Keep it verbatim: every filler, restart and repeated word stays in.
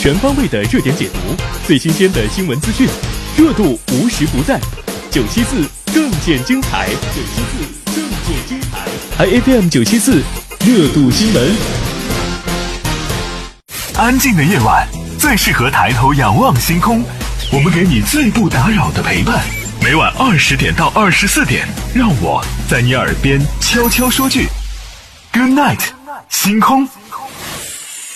全方位的热点解读，最新鲜的新闻资讯，热度无时不在。九七四更见精彩，九七四更见精彩 ，I F M 九七四热度新闻。 安静的夜晚最适合抬头仰望星空，我们给你最不打扰的陪伴。每晚二十点到二十四点，让我在你耳边悄悄说句 Good night， 星空。